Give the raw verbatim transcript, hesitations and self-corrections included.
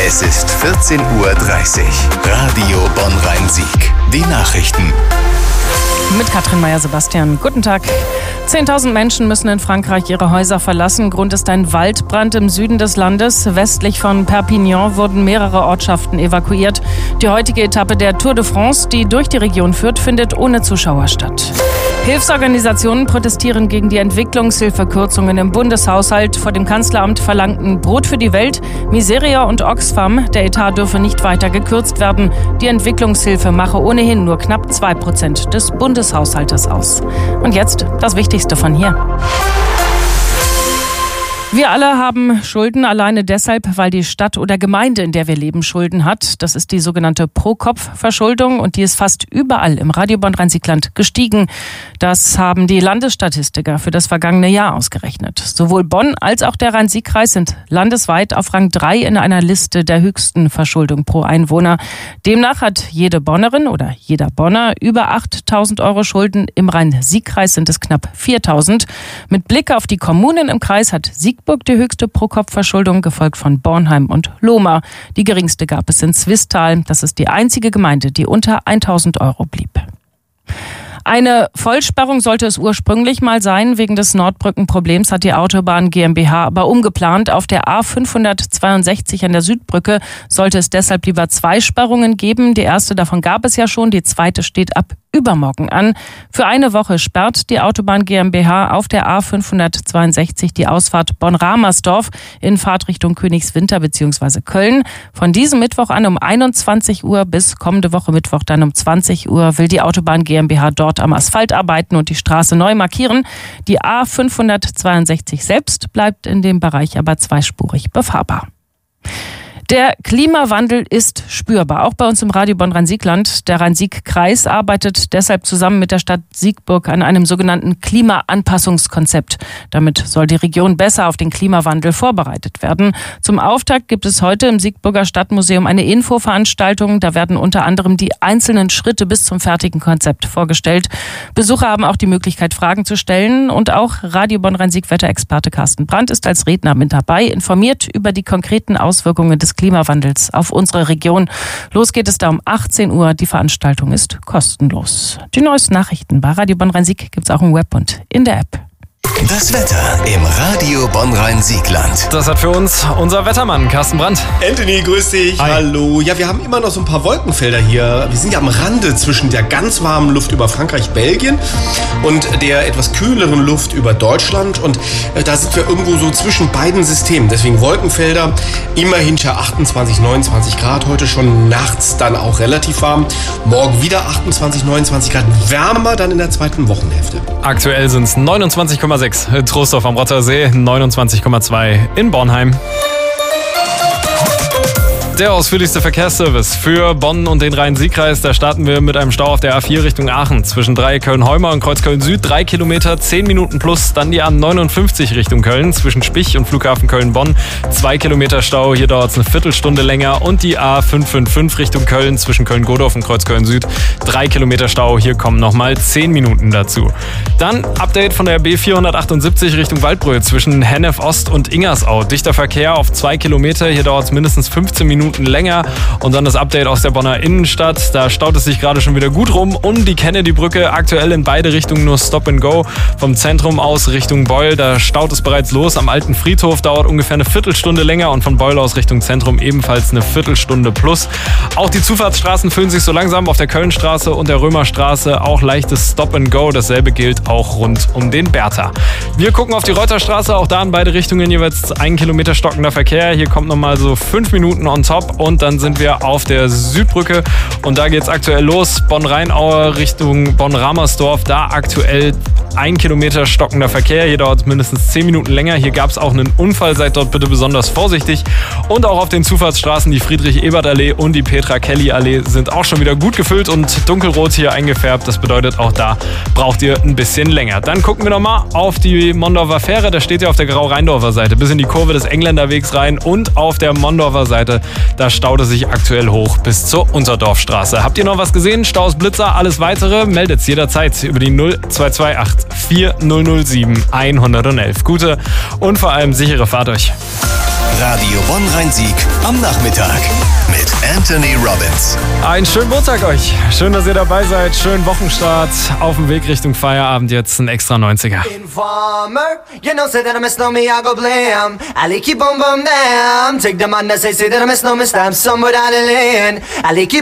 Es ist vierzehn Uhr dreißig. Radio Bonn-Rhein-Sieg. Die Nachrichten. Mit Katrin Meyer-Sebastian. Guten Tag. zehntausend Menschen müssen in Frankreich ihre Häuser verlassen. Grund ist ein Waldbrand im Süden des Landes. Westlich von Perpignan wurden mehrere Ortschaften evakuiert. Die heutige Etappe der Tour de France, die durch die Region führt, findet ohne Zuschauer statt. Hilfsorganisationen protestieren gegen die Entwicklungshilfekürzungen im Bundeshaushalt. Vor dem Kanzleramt verlangten Brot für die Welt, Miseria und Oxfam. Der Etat dürfe nicht weiter gekürzt werden. Die Entwicklungshilfe mache ohnehin nur knapp zwei Prozent des Bundeshaushaltes aus. Und jetzt das Wichtigste von hier. Wir alle haben Schulden, alleine deshalb, weil die Stadt oder Gemeinde, in der wir leben, Schulden hat. Das ist die sogenannte Pro-Kopf-Verschuldung und die ist fast überall im Radio Bonn-Rhein-Sieg-Land gestiegen. Das haben die Landesstatistiker für das vergangene Jahr ausgerechnet. Sowohl Bonn als auch der Rhein-Sieg-Kreis sind landesweit auf Rang drei in einer Liste der höchsten Verschuldung pro Einwohner. Demnach hat jede Bonnerin oder jeder Bonner über achttausend Euro Schulden. Im Rhein-Sieg-Kreis sind es knapp viertausend. Mit Blick auf die Kommunen im Kreis hat Siegburg die höchste Pro-Kopf-Verschuldung, gefolgt von Bornheim und Lohmar. Die geringste gab es in Zwistal. Das ist die einzige Gemeinde, die unter tausend Euro blieb. Eine Vollsperrung sollte es ursprünglich mal sein. Wegen des Nordbrückenproblems hat die Autobahn GmbH aber umgeplant. Auf der A fünfhundertzweiundsechzig an der Südbrücke sollte es deshalb lieber zwei Sperrungen geben. Die erste davon gab es ja schon, die zweite steht ab übermorgen an. Für eine Woche sperrt die Autobahn GmbH auf der A fünfhundertzweiundsechzig die Ausfahrt Bonn-Ramersdorf in Fahrtrichtung Königswinter bzw. Köln. Von diesem Mittwoch an um einundzwanzig Uhr bis kommende Woche Mittwoch dann um zwanzig Uhr will die Autobahn GmbH dort am Asphalt arbeiten und die Straße neu markieren. Die A fünfhundertzweiundsechzig selbst bleibt in dem Bereich aber zweispurig befahrbar. Der Klimawandel ist spürbar, auch bei uns im Radio Bonn-Rhein-Sieg-Land. Der Rhein-Sieg-Kreis arbeitet deshalb zusammen mit der Stadt Siegburg an einem sogenannten Klimaanpassungskonzept. Damit soll die Region besser auf den Klimawandel vorbereitet werden. Zum Auftakt gibt es heute im Siegburger Stadtmuseum eine Infoveranstaltung. Da werden unter anderem die einzelnen Schritte bis zum fertigen Konzept vorgestellt. Besucher haben auch die Möglichkeit, Fragen zu stellen. Und auch Radio Bonn-Rhein-Sieg-Wetterexperte Carsten Brandt ist als Redner mit dabei, informiert über die konkreten Auswirkungen des Klimawandels auf unsere Region. Los geht es da um achtzehn Uhr. Die Veranstaltung ist kostenlos. Die neuesten Nachrichten bei Radio Bonn-Rhein-Sieg gibt es auch im Web und in der App. Das Wetter im Radio Bonn-Rhein-Sieg-Land. Das hat für uns unser Wettermann Carsten Brandt. Anthony, grüß dich. Hi. Hallo. Ja, wir haben immer noch so ein paar Wolkenfelder hier. Wir sind ja am Rande zwischen der ganz warmen Luft über Frankreich, Belgien und der etwas kühleren Luft über Deutschland. Und äh, da sind wir irgendwo so zwischen beiden Systemen. Deswegen Wolkenfelder, immerhin schon achtundzwanzig, neunundzwanzig Grad. Heute schon nachts dann auch relativ warm. Morgen wieder achtundzwanzig, neunundzwanzig Grad. Wärmer dann in der zweiten Wochenhälfte. Aktuell sind es neunundzwanzig Komma sechs. Trostorf am Rottersee, neunundzwanzig Komma zwei in Bornheim. Der ausführlichste Verkehrsservice für Bonn und den Rhein-Sieg-Kreis. Da starten wir mit einem Stau auf der A vier Richtung Aachen. Zwischen Dreiecköln-Heumer und Kreuzköln-Süd drei Kilometer, zehn Minuten plus. Dann die A neunundfünfzig Richtung Köln zwischen Spich und Flughafen Köln-Bonn. zwei Kilometer Stau, hier dauert es eine Viertelstunde länger. Und die A fünf fünf fünf Richtung Köln zwischen Köln-Godorf und Kreuzköln-Süd. drei Kilometer Stau, hier kommen nochmal zehn Minuten dazu. Dann Update von der B vierhundertachtundsiebzig Richtung Waldbröl zwischen Hennef Ost und Ingersau. Dichter Verkehr auf zwei Kilometer, hier dauert es mindestens fünfzehn Minuten länger. Und dann das Update aus der Bonner Innenstadt. Da staut es sich gerade schon wieder gut rum. Und die Kennedy-Brücke aktuell in beide Richtungen nur Stop and Go. Vom Zentrum aus Richtung Beul, da staut es bereits los. Am alten Friedhof dauert ungefähr eine Viertelstunde länger und von Beul aus Richtung Zentrum ebenfalls eine Viertelstunde plus. Auch die Zufahrtsstraßen füllen sich so langsam auf der Kölnstraße und der Römerstraße. Auch leichtes Stop and Go. Dasselbe gilt auch rund um den Bertha. Wir gucken auf die Reuterstraße. Auch da in beide Richtungen jeweils ein Kilometer stockender Verkehr. Hier kommt nochmal so fünf Minuten on top. Und dann sind wir auf der Südbrücke und da geht es aktuell los. Bonn-Rheinaue Richtung Bonn-Ramersdorf. Da aktuell ein Kilometer stockender Verkehr. Hier dauert es mindestens zehn Minuten länger. Hier gab es auch einen Unfall. Seid dort bitte besonders vorsichtig. Und auch auf den Zufahrtsstraßen die Friedrich-Ebert-Allee und die Petra-Kelly-Allee sind auch schon wieder gut gefüllt und dunkelrot hier eingefärbt. Das bedeutet, auch da braucht ihr ein bisschen länger. Dann gucken wir nochmal auf die Mondorfer Fähre. Da steht ja auf der Grau-Rheindorfer Seite bis in die Kurve des Engländerwegs rein. Und auf der Mondorfer Seite, da staut es sich aktuell hoch bis zur Unterdorfstraße. Habt ihr noch was gesehen? Staus, Blitzer, alles weitere? Meldet's jederzeit über die null zwei zwei acht vier null null sieben eins eins eins. Gute und vor allem sichere Fahrt euch. Radio Bonn-Rhein-Sieg am Nachmittag mit Anthony Robbins. Einen schönen Montag euch. Schön, dass ihr dabei seid. Schönen Wochenstart. Auf dem Weg Richtung Feierabend jetzt ein extra neunziger. Informer, you know, say that I miss no me, I go blam. Ali keep on bum down. Take the man that say, say that I miss no me, stamp some without a land. Ali keep